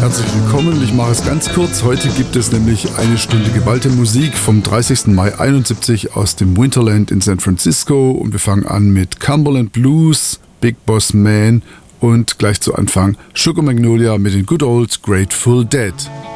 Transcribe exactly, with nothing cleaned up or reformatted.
Herzlich willkommen, ich mache es ganz kurz. Heute gibt es nämlich eine Stunde geballte Musik vom dreißigsten Mai einundsiebzig aus dem Winterland in San Francisco und wir fangen an mit Cumberland Blues, Big Boss Man und gleich zu Anfang Sugar Magnolia mit den Good Old Grateful Dead.